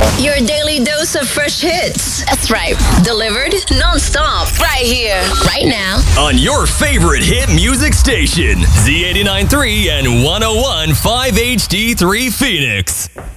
Your daily dose of fresh hits. That's right. Delivered non-stop. Right here. Right now. On your favorite hit music station, Z89.3 and 101.5 HD3 Phoenix.